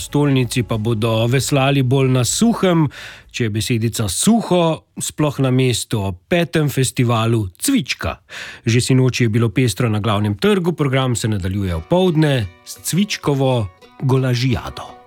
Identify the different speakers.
Speaker 1: prestolnici pa bodo veslali bolj na suhem, če je besedica suho, sploh na mestu ob 5. festivalu Cvička. Že sinoči je bilo pestro na glavnem trgu, program se nadaljuje opoldne s Cvičkovo golažijado.